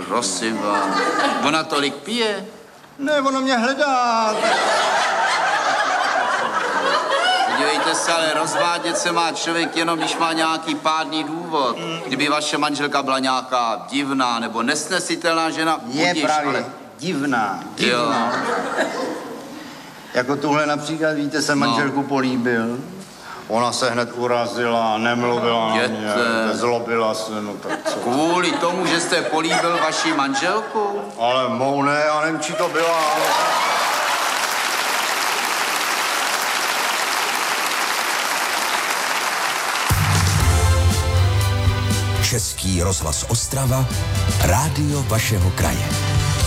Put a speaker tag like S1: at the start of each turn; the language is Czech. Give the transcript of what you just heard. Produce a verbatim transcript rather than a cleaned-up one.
S1: Prosím vás. Ona tolik pije?
S2: Ne, ona mě hledá.
S1: Podívejte se, ale rozvádět se má člověk jenom, když má nějaký pádný důvod. Kdyby vaše manželka byla nějaká divná nebo nesnesitelná žena,
S2: Je
S1: budiš,
S2: právě
S1: ale...
S2: divná, divná. Jo. Jako tuhle například, víte, jsem
S1: No.
S2: manželku políbil. Ona se hned urazila, nemluvila na mě, zlobila se, no tak co.
S1: Kvůli tomu, že jste políbil vaši manželku?
S2: Ale mou ne, já nevím, či to byla, ale...
S3: Český rozhlas Ostrava, rádio vašeho kraje.